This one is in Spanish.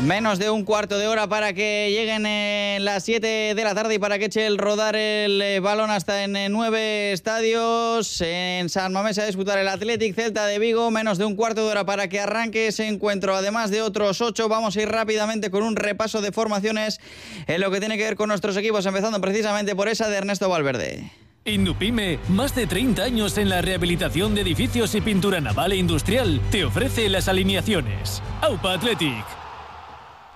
Menos de un cuarto de hora para que lleguen las 7 de la tarde y para que eche el rodar el balón hasta en 9 estadios. En San Mamés se va a disputar el Athletic Celta de Vigo. Menos de un cuarto de hora para que arranque ese encuentro, además de otros 8. Vamos a ir rápidamente con un repaso de formaciones en lo que tiene que ver con nuestros equipos, empezando precisamente por esa de Ernesto Valverde. Indupime, más de 30 años en la rehabilitación de edificios y pintura naval e industrial, te ofrece las alineaciones. AUPA Athletic.